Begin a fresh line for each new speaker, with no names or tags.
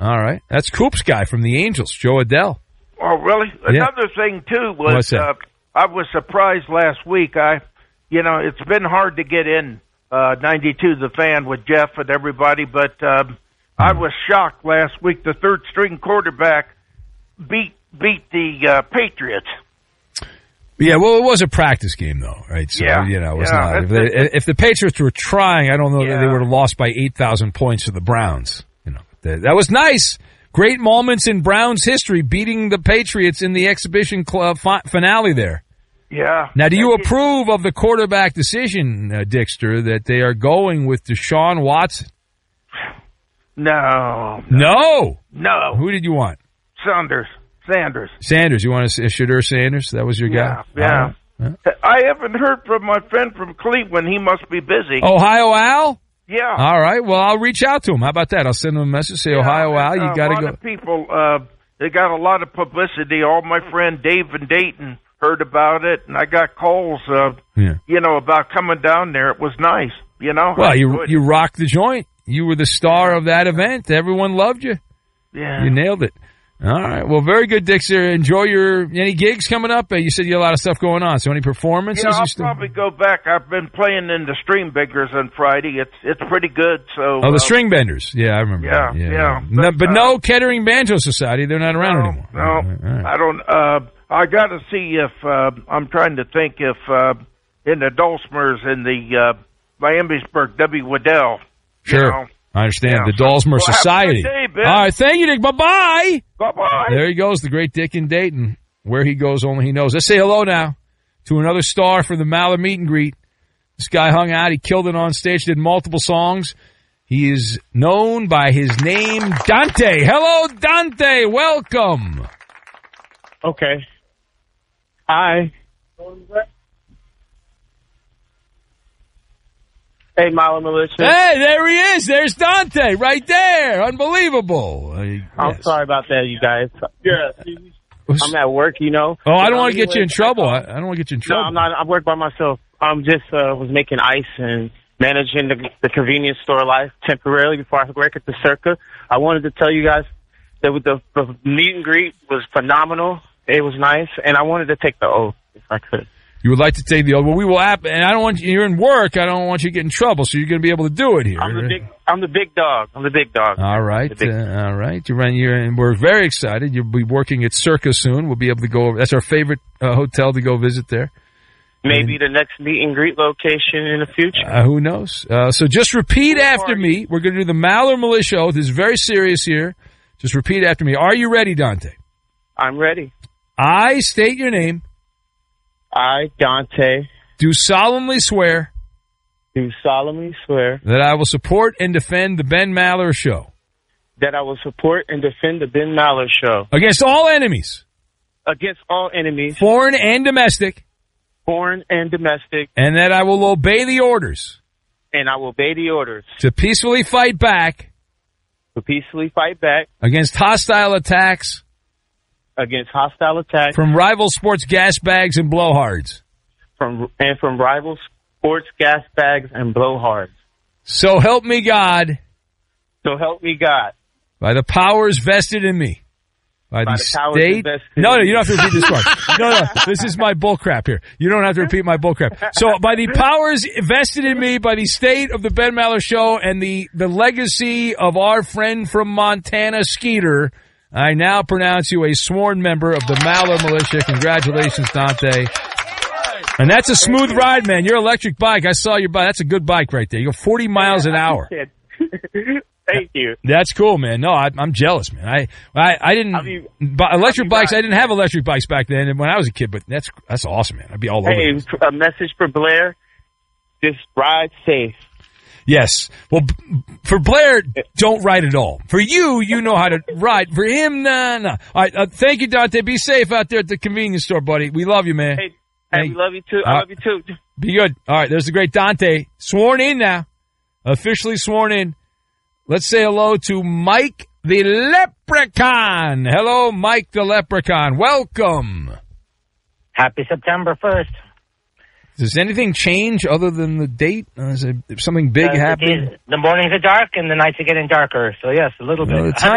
All right. That's Coop's guy from the Angels, Joe Adell.
Oh, really?
Yeah.
Another thing, too, was I was surprised last week. It's been hard to get in 92 The Fan with Jeff and everybody, but I was shocked last week. The third-string quarterback beat the Patriots.
Yeah, well, it was a practice game, though, right? So, it was not. If the Patriots were trying, I don't know that they would have lost by 8,000 points to the Browns. That was nice. Great moments in Browns history, beating the Patriots in the exhibition club finale there.
Yeah.
Now, do you approve of the quarterback decision, Dixter, that they are going with Deshaun Watson?
No.
No?
No.
Who did you want?
Sanders.
You want Shadur Sanders? That was your guy?
Yeah. I haven't heard from my friend from Cleveland. He must be busy.
Ohio Al?
Yeah.
All right. Well, I'll reach out to him. How about that? I'll send him a message. Say, Ohio Al, you got to go.
A lot of people, they got a lot of publicity. All my friend Dave in Dayton heard about it, and I got calls, about coming down there. It was nice,
Well, you rocked the joint. You were the star of that event. Everyone loved you.
Yeah.
You nailed it. All right. Well, very good, Dixter. Enjoy any gigs coming up? You said you had a lot of stuff going on. So any performances?
I'll probably go back. I've been playing in the String Benders on Friday. It's pretty good. So.
Oh, the String Benders. Yeah, I remember.
Yeah.
But no Kettering Banjo Society. They're not around anymore.
No,
right.
I don't. I got to see if I'm trying to think if in the Dulcimers in the Miamisburg, W. Waddell.
Sure. I understand. The Dulcimer Society.
Have a good day, Ben.
All right. Thank you, Dick. Bye-bye.
Bye-bye.
There he goes, the great Dick in Dayton. Where he goes, only he knows. Let's say hello now to another star for the Maller Meet and Greet. This guy hung out. He killed it on stage, did multiple songs. He is known by his name, Dante. Hello, Dante. Welcome.
Okay. Hi. Hey, Maller Militia.
Hey, there he is. There's Dante right there. Unbelievable.
I'm sorry about that, you guys. I'm at work,
Oh, I don't want to get you in trouble. I don't want to get you in trouble.
No, I'm not. I work by myself. I'm just was making ice and managing the convenience store life temporarily before I work at the Circa. I wanted to tell you guys that with the meet and greet was phenomenal. It was nice, and I wanted to take the oath if I could.
You would like to take the oath. Well, we will and I don't want you're in work. I don't want you to get in trouble, so you're going to be able to do it here.
I'm the big dog.
All right. All right. And we're very excited. You'll be working at Circa soon. We'll be able to go over. That's our favorite hotel to go visit there.
Maybe the next meet and greet location in the future.
Who knows? So just repeat after me. We're going to do the Maller Militia oath. This is very serious here. Just repeat after me. Are you ready, Dante?
I'm ready.
I state your name.
I, Dante,
do solemnly swear that I will support and defend the Ben Maller Show.
That I will support and defend the Ben Maller Show.
Against all enemies. Foreign and domestic. And that I will obey the orders. To peacefully fight back. Against hostile attacks. From rival sports gas bags and blowhards.
From rival sports gas bags and blowhards.
So help me God. By the powers vested in me. By the state. No, you don't have to repeat this part. No, this is my bullcrap here. You don't have to repeat my bullcrap. So by the powers vested in me by the state of the Ben Maller Show and the legacy of our friend from Montana, Skeeter, I now pronounce you a sworn member of the Maller Militia. Congratulations, Dante. And that's a smooth ride, man. Your electric bike, I saw your bike. That's a good bike right there. You go 40 miles an hour.
Thank you.
That's cool, man. No, I'm jealous, man. I didn't electric bikes. I didn't have electric bikes back then when I was a kid, but that's awesome, man. I'd be all over.
Hey, a message for Blair: just ride safe.
Yes. Well, for Blair, don't ride at all. For you, you know how to ride. For him, nah. All right. Thank you, Dante. Be safe out there at the convenience store, buddy. We love you, man.
Hey, we love you too. I love you too.
Be good. All right. There's the great Dante. Sworn in now. Officially sworn in. Let's say hello to Mike the Leprechaun. Hello, Mike the Leprechaun. Welcome.
Happy September 1st.
Does anything change other than the date? Is there something big happening?
The mornings are dark and the nights are getting darker. So, yes, a little bit.